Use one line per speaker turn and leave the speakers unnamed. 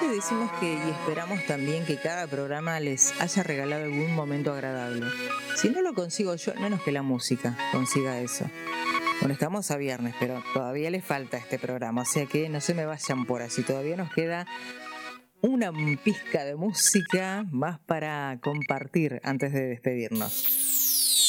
Siempre decimos que y esperamos también que cada programa les haya regalado algún momento agradable. Si no lo consigo yo, al menos que la música consiga eso. Bueno, estamos a viernes, pero todavía le falta este programa, o sea que no se me vayan por así. Todavía nos queda una pizca de música más para compartir antes de despedirnos.